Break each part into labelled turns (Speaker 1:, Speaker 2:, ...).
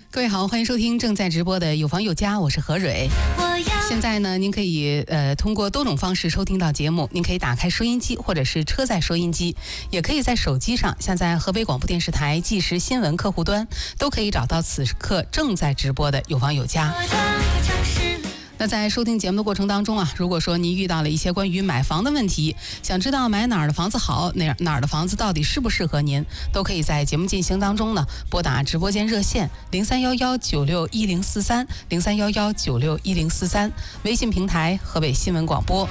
Speaker 1: 各位好，欢迎收听正在直播的有房有家，我是何蕊。现在呢，您可以通过多种方式收听到节目，您可以打开收音机或者是车载收音机，也可以在手机上下载河北广播电视台即时新闻客户端，都可以找到此刻正在直播的有房有家。那在收听节目的过程当中啊，如果说您遇到了一些关于买房的问题，想知道买哪儿的房子好，哪儿的房子到底适不适合您，都可以在节目进行当中呢拨打直播间热线0311961043，0311961043，微信平台河北新闻广播。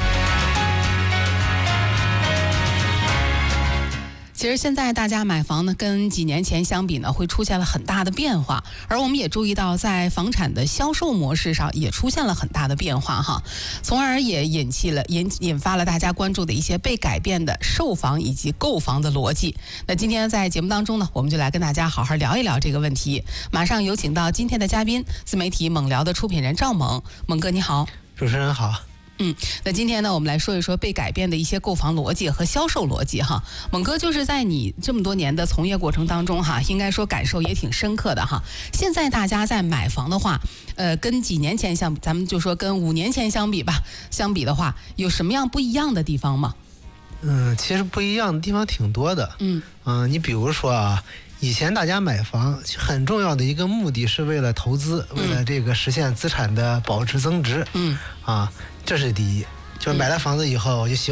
Speaker 1: 其实现在大家买房呢，跟几年前相比呢，会出现了很大的变化，而我们也注意到，在房产的销售模式上也出现了很大的变化哈，从而也引发了大家关注的一些被改变的售房以及购房的逻辑。那今天在节目当中呢，我们就来跟大家好好聊一聊这个问题。马上有请到今天的嘉宾，自媒体猛聊的出品人赵猛，猛哥你好。
Speaker 2: 主持人好。
Speaker 1: 那今天呢，我们来说一说被改变的一些购房逻辑和销售逻辑哈。猛哥就是在你这么多年的从业过程当中哈，应该说感受也挺深刻的哈。现在大家在买房的话，跟几年前相比，咱们就说跟5年前相比吧，相比的话，有什么样不一样的地方吗？
Speaker 2: 其实不一样的地方挺多的。你比如说啊，以前大家买房很重要的一个目的是为了投资，为了这个实现资产的保值增值。这是第一，就是买了房子以后就希望